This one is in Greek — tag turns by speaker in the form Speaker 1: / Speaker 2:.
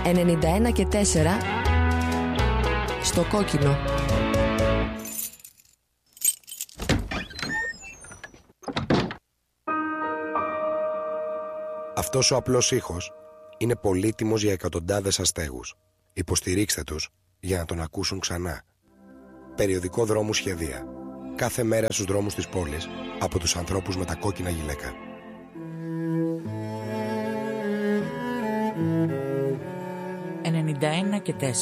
Speaker 1: 91 και 4 στο κόκκινο.
Speaker 2: Αυτός ο απλός ήχος είναι πολύτιμος για εκατοντάδες αστέγους. Υποστηρίξτε τους για να τον ακούσουν ξανά. Περιοδικό Δρόμου Σχεδία. Κάθε μέρα στους δρόμους της πόλης από τους ανθρώπους με τα κόκκινα γυλαίκα.
Speaker 3: 91 και 4.